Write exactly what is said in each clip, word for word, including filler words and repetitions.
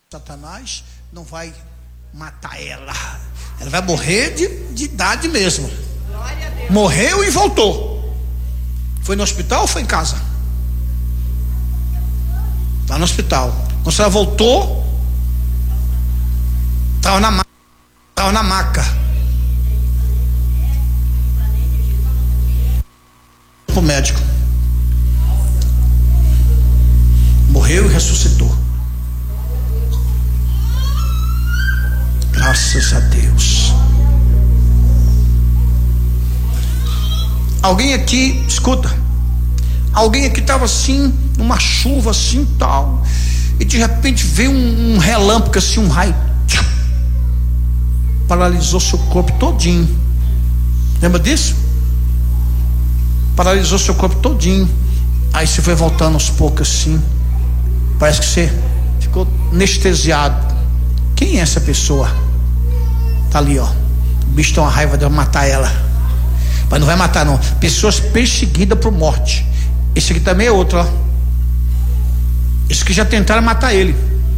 Satanás não vai matar ela, ela vai morrer de, de idade mesmo. Morreu e voltou. Foi no hospital ou foi em casa? Está no hospital. Quando ela voltou, estava na maca, estava na maca. O médico morreu e ressuscitou. Graças a Deus. Alguém aqui, escuta, alguém aqui estava assim, numa chuva assim tal, e de repente veio um, um relâmpago assim, um raio, tchum, paralisou seu corpo todinho. Lembra disso? Paralisou seu corpo todinho. Aí você foi voltando aos poucos assim, parece que você ficou anestesiado. Quem é essa pessoa? Tá ali, ó. O bicho tem uma raiva de matar ela, mas não vai matar não. Pessoas perseguidas por morte. Esse aqui também é outro, ó. Esse aqui já tentaram matar ele.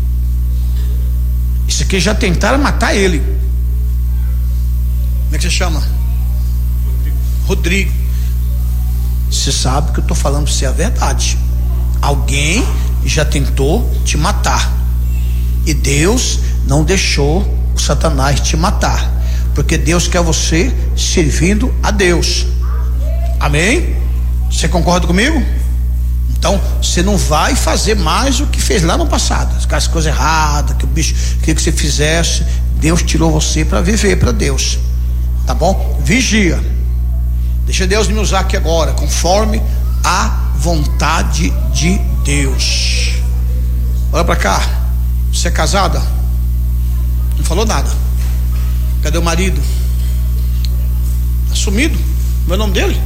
Esse aqui já tentaram matar ele. Como é que você chama? Rodrigo. Rodrigo. Você sabe que eu tô falando pra você a verdade. Alguém já tentou te matar, e Deus não deixou o Satanás te matar, porque Deus quer você servindo a Deus. Amém? Você concorda comigo? Então você não vai fazer mais o que fez lá no passado, as coisas erradas que o bicho queria que você fizesse. Deus tirou você para viver para Deus, tá bom? Vigia, deixa Deus me usar aqui agora conforme a vontade de Deus. Olha para cá. Você é casada? Não falou nada. Cadê o marido? Tá sumido. Meu nome dele?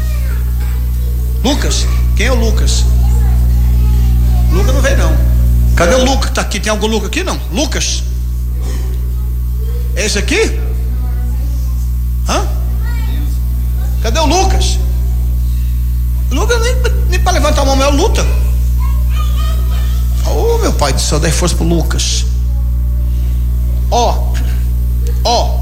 Lucas. Quem é o Lucas? Lucas não veio não. Cadê o Lucas que tá aqui? Tem algum Lucas aqui não? Lucas? É esse aqui? Hã? Cadê o Lucas? O Lucas nem, nem para levantar a mão, é o luta. Oh, meu pai do céu, dai força pro Lucas. Ó, ó,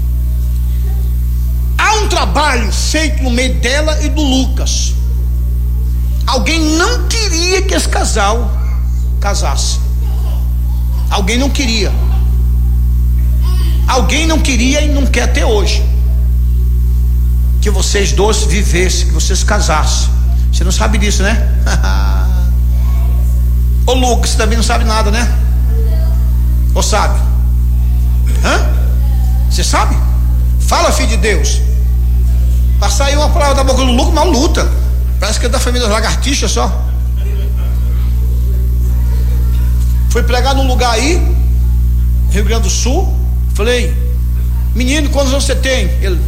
há um trabalho feito no meio dela e do Lucas. Alguém não queria que esse casal casasse. Alguém não queria. Alguém não queria e não quer até hoje que vocês dois vivessem, que vocês casassem. Você não sabe disso, né? Ô Lucas, você também não sabe nada, né? Ou sabe? Hã? Você sabe? Fala, filho de Deus. Pra sair uma palavra da boca do Lucas, mal luta. Parece que é da família das lagartixas só. Fui pregar num lugar aí, Rio Grande do Sul. Falei, menino, quantos anos você tem? Ele,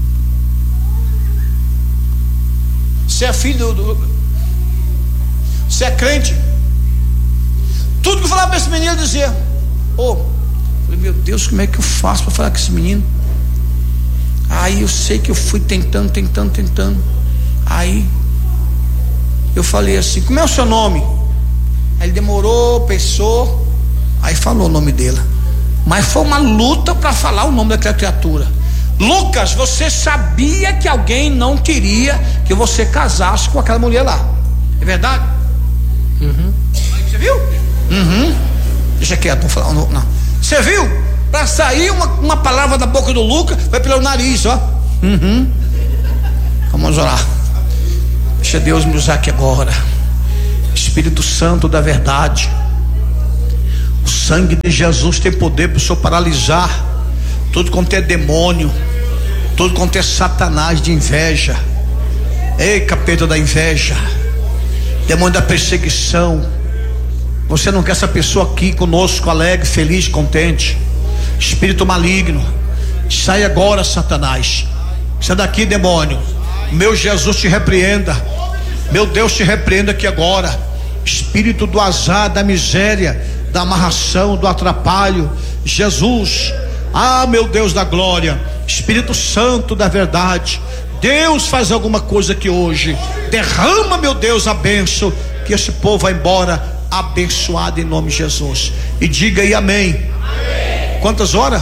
você é filho do, do você é crente? Tudo que eu falava para esse menino, eu dizia, ô, oh, falei, meu Deus, como é que eu faço para falar com esse menino? Aí eu sei que eu fui tentando, tentando, tentando. Aí eu falei assim, como é o seu nome? Aí ele demorou, pensou, aí falou o nome dela. Mas foi uma luta para falar o nome daquela criatura. Lucas, você sabia que alguém não queria que você casasse com aquela mulher lá, é verdade? Uhum. Você viu? Uhum. Deixa quieto, não falar, não, não. Você viu? Para sair uma, uma palavra da boca do Lucas, vai pelo nariz, ó. Uhum. Vamos orar. Deixa Deus me usar aqui agora. Espírito Santo da verdade, o sangue de Jesus tem poder para o Senhor paralisar tudo quanto é demônio, tudo quanto é Satanás de inveja. Ei, capeta da inveja, demônio da perseguição. Você não quer essa pessoa aqui conosco, alegre, feliz, contente. Espírito maligno, sai agora, Satanás. Sai daqui, demônio. Meu Jesus te repreenda. Meu Deus te repreenda aqui agora. Espírito do azar, da miséria, da amarração, do atrapalho. Jesus, ah, meu Deus da glória, Espírito Santo da verdade, Deus, faz alguma coisa aqui hoje. Derrama, meu Deus, a bênção, que esse povo vai embora abençoada em nome de Jesus. E diga aí amém. Amém. Quantas horas?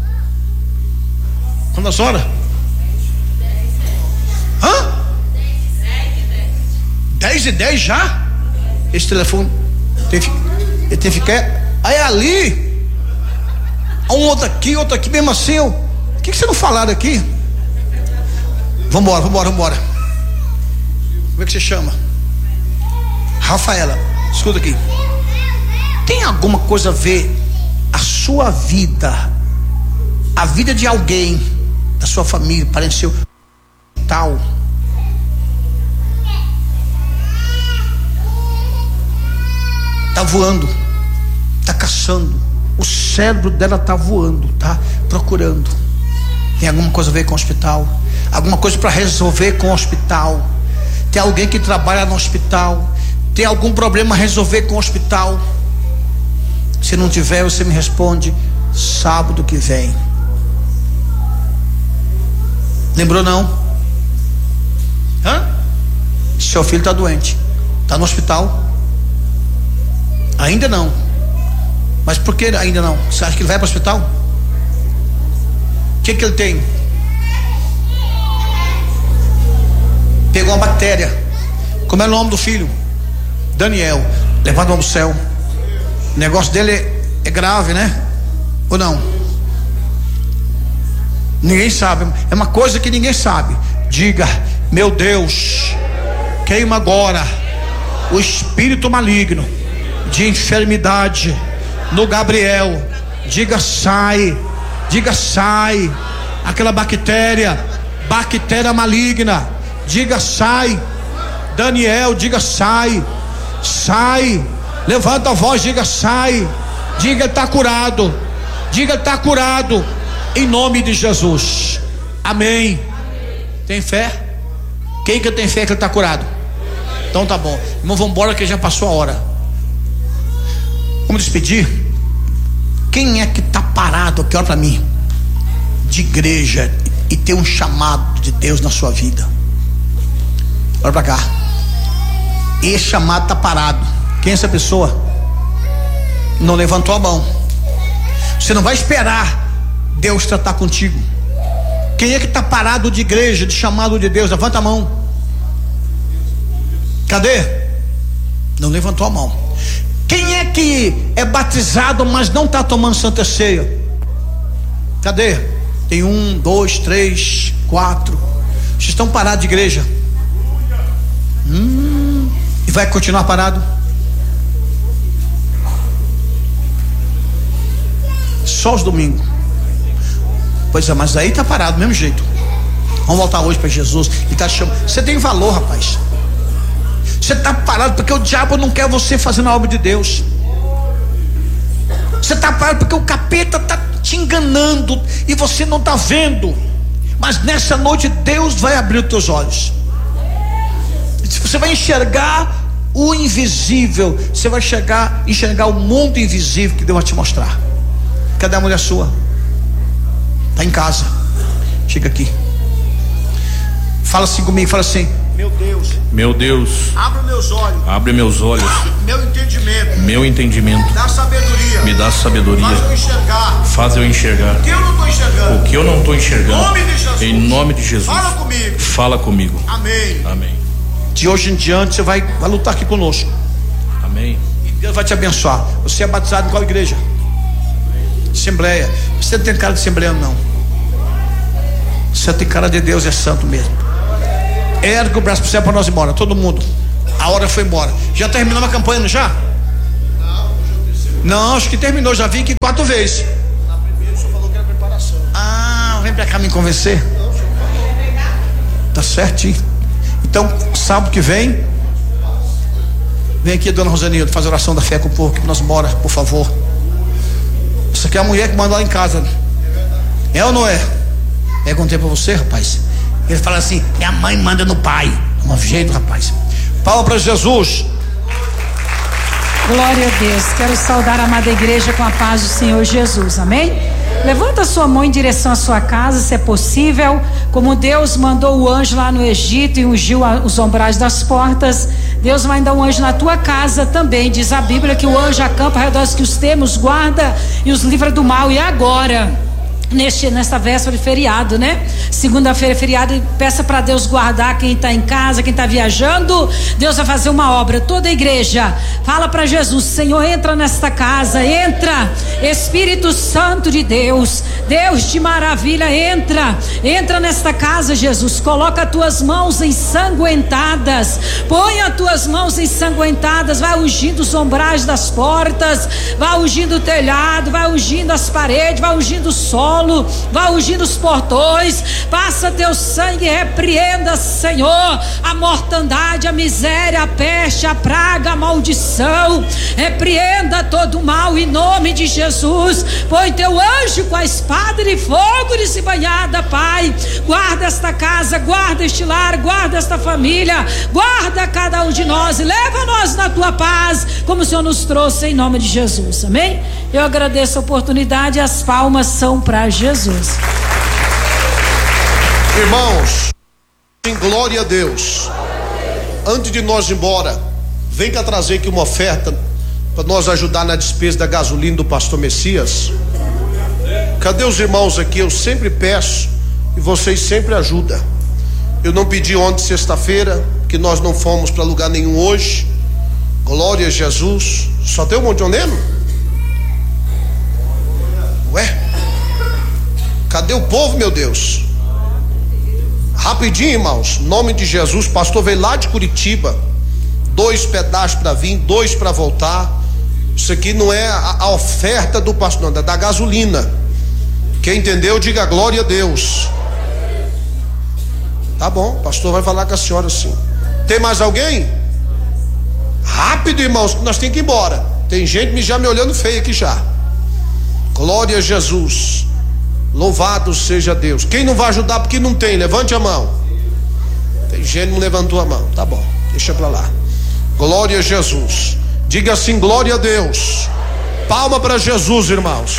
Quantas horas? Hã? Dez e dez já? Esse telefone tem, ele tem que ficar. Aí ali, um outro aqui, outro aqui, mesmo assim. O que, que você não falaram aqui? Vambora, vambora, vambora. Como é que você chama? Rafaela, escuta aqui. Tem alguma coisa a ver a sua vida, a vida de alguém da sua família, parente seu, tal? Tá voando, tá caçando, o cérebro dela tá voando, tá procurando. Tem alguma coisa a ver com o hospital? Alguma coisa para resolver com o hospital? Tem alguém que trabalha no hospital? Tem algum problema a resolver com o hospital? Se não tiver, você me responde sábado que vem. Lembrou não? Hã? Seu filho está doente, está no hospital? Ainda não. Mas por que ainda não? Você acha que ele vai para o hospital? O que que ele tem? Pegou uma bactéria. Como é o nome do filho? Daniel. Levado ao céu. O negócio dele é, é grave, né? Ou não? Ninguém sabe. É uma coisa que ninguém sabe. Diga: meu Deus, queima agora o espírito maligno de enfermidade no Gabriel. Diga: sai. Diga: sai. Aquela bactéria, bactéria maligna. Diga: sai. Daniel, diga: sai. Sai. Levanta a voz, diga: sai. Diga: ele está curado. Diga: ele está curado em nome de Jesus. Amém. Tem fé? Quem que tem fé que ele está curado? Então tá bom, irmão, vamos embora que já passou a hora. Vamos despedir. Quem é que está parado aqui, olha para mim, de igreja, e tem um chamado de Deus na sua vida? Olha para cá. Esse chamado está parado. Quem é essa pessoa? Não levantou a mão. Você não vai esperar Deus tratar contigo. Quem é que está parado de igreja, de chamado de Deus? Levanta a mão. Cadê? Não levantou a mão. Quem é que é batizado, mas não está tomando Santa Ceia? Cadê? Tem um, dois, três, quatro. Vocês estão parados de igreja. Hum, e vai continuar parado? Só os domingos. Pois é, mas aí está parado do mesmo jeito. Vamos voltar hoje para Jesus. Ele está chamando. Você tem valor, rapaz. Você está parado porque o diabo não quer você fazendo a obra de Deus. Você está parado porque o capeta está te enganando e você não está vendo. Mas nessa noite Deus vai abrir os teus olhos. Você vai enxergar o invisível. Você vai enxergar, enxergar o mundo invisível que Deus vai te mostrar. Cadê a mulher sua? Está em casa. Chega aqui. Fala assim comigo, fala assim: meu Deus, meu Deus, abre meus olhos, abre meus olhos, meu entendimento, meu entendimento, me dá sabedoria, me dá sabedoria, faz eu enxergar, faz eu enxergar o que eu não estou enxergando, o que eu não estou enxergando, em nome de Jesus, em nome de Jesus, fala comigo, fala comigo, amém, amém. De hoje em diante você vai, vai lutar aqui conosco, amém, e Deus vai te abençoar. Você é batizado em qual igreja? Assembleia. Você não tem cara de assembleia, não. Você tem cara de Deus, é santo mesmo. Ergue o braço para o céu para nós ir embora, todo mundo. A hora foi embora. Já terminou a campanha, não já? Não, acho que terminou. Já vim aqui quatro vezes. Na primeira o senhor falou que era preparação. Ah, vem para cá me convencer. Tá certinho. Então, sábado que vem, vem aqui, dona Rosanilda, faz a oração da fé com o povo, que nós embora, por favor. Isso aqui é a mulher que manda lá em casa. É ou não é? É, contei pra você, rapaz. Ele fala assim: minha mãe manda no pai. Um jeito, rapaz. Palma para Jesus. Glória a Deus. Quero saudar a amada igreja com a paz do Senhor Jesus. Amém? Levanta a sua mão em direção à sua casa, se é possível. Como Deus mandou o anjo lá no Egito e ungiu os umbrais das portas, Deus vai dar um anjo na tua casa também. Diz a Bíblia que o anjo acampa ao redor dos que os temos, guarda e os livra do mal. E agora, Neste, nesta véspera de feriado, né? Segunda-feira é feriado, e peça para Deus guardar quem está em casa, quem está viajando. Deus vai fazer uma obra. Toda a igreja fala para Jesus: Senhor, entra nesta casa, entra, Espírito Santo de Deus, Deus de maravilha, entra, entra nesta casa, Jesus. Coloca as tuas mãos ensanguentadas, põe as tuas mãos ensanguentadas, vai ungindo os ombragens das portas, vai ungindo o telhado, vai ungindo as paredes, vai ungindo o solo, vai ungindo os portões. Passa teu sangue, repreenda, Senhor, a mortandade, a miséria, a peste, a praga, a maldição. Repreenda todo o mal em nome de Jesus. Põe teu anjo com a espada de fogo de se banhada, Pai. Guarda esta casa, guarda este lar, guarda esta família, guarda cada um de nós e leva-nos na tua paz, como o Senhor nos trouxe, em nome de Jesus. Amém? Eu agradeço a oportunidade, as palmas são para Jesus. Irmãos, em glória a Deus. Antes de nós ir embora, vem cá trazer aqui uma oferta para nós ajudar na despesa da gasolina do pastor Messias. Cadê os irmãos aqui? Eu sempre peço e vocês sempre ajudam. Eu não pedi ontem, sexta-feira, que nós não fomos para lugar nenhum hoje. Glória a Jesus. Só tem um montoneno? Ué? Cadê o povo, meu Deus? Rapidinho, irmãos, em nome de Jesus. O pastor veio lá de Curitiba, dois pedaços para vir, dois para voltar. Isso aqui não é a, a oferta do pastor, não, é da gasolina. Quem entendeu, diga glória a Deus. Tá bom, o pastor vai falar com a senhora assim. Tem mais alguém? Rápido, irmãos, que nós temos que ir embora. Tem gente já me olhando feio aqui já. Glória a Jesus. Louvado seja Deus. Quem não vai ajudar porque não tem, levante a mão. Tem gente que não levantou a mão. Tá bom, deixa pra lá. Glória a Jesus. Diga assim: glória a Deus. Palma para Jesus, irmãos.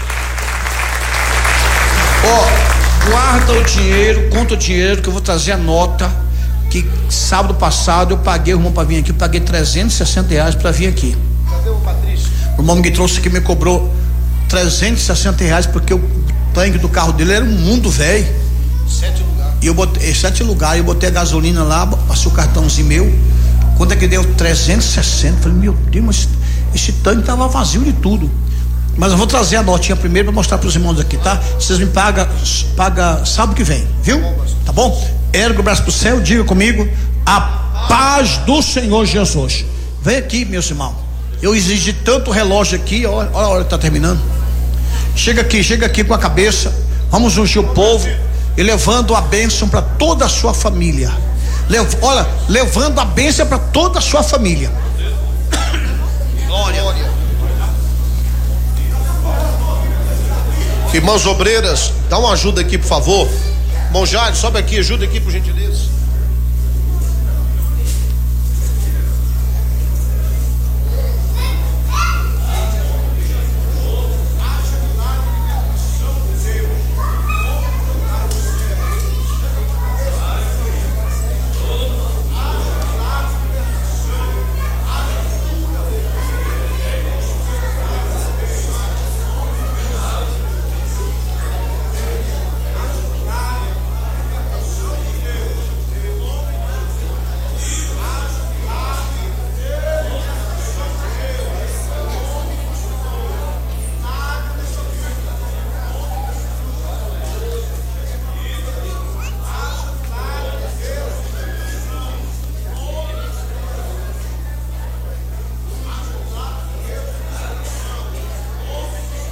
Ó, guarda o dinheiro, conta o dinheiro, que eu vou trazer a nota. Que sábado passado eu paguei, o irmão para vir aqui, eu paguei trezentos e sessenta reais para vir aqui. Cadê o Patrício? O irmão que trouxe aqui me cobrou trezentos e sessenta reais, porque o tanque do carro dele era um mundo velho. Sete lugares. E eu botei sete lugares, eu botei a gasolina lá, passei o cartãozinho meu. Quanto é que deu? trezentos e sessenta. Falei, meu Deus, mas esse tanque tava vazio de tudo. Mas eu vou trazer a notinha primeiro para mostrar para os irmãos aqui, tá? Vocês me pagam, paga sábado que vem, viu? Tá bom? Erga o braço pro céu, diga comigo: a paz do Senhor Jesus. Vem aqui, meus irmãos. Eu exigi tanto relógio aqui, olha, olha a hora que tá terminando. Chega aqui, chega aqui com a cabeça. Vamos ungir o povo e levando a bênção para toda a sua família. Lev, olha, levando a bênção para toda a sua família. Glória. Irmãs obreiras, dá uma ajuda aqui, por favor. Irmão Jair, sobe aqui, ajuda aqui, por gentileza.